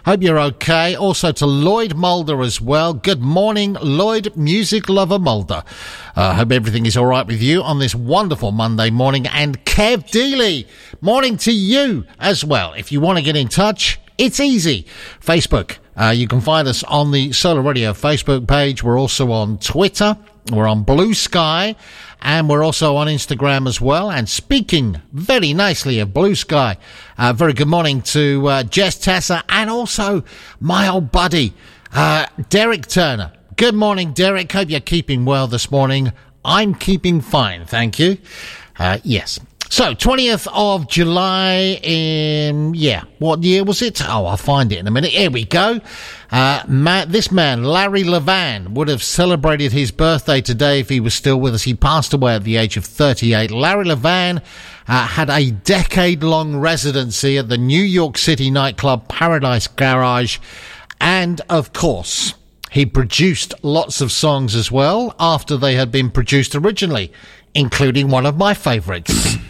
Hope you're okay. Also to Lloyd Mulder as well. Good morning, Lloyd, music lover Mulder. Hope everything is all right with you on this wonderful Monday morning. And Kev Dealey, morning to you as well. If you want to get in touch, it's easy. Facebook. You can find us on the Solar Radio Facebook page. We're also on Twitter. We're on Blue Sky. And we're also on Instagram as well. And speaking very nicely of Blue Sky, very good morning to Jess Tasser and also my old buddy, Derek Turner. Good morning, Derek. Hope you're keeping well this morning. I'm keeping fine, thank you. Yes. So, 20th of July in, what year was it? Oh, I'll find it in a minute. Here we go. This man, Larry Levan, would have celebrated his birthday today if he was still with us. He passed away at the age of 38. Larry Levan had a decade-long residency at the New York City nightclub Paradise Garage. And, of course, he produced lots of songs as well after they had been produced originally, including one of my favourites.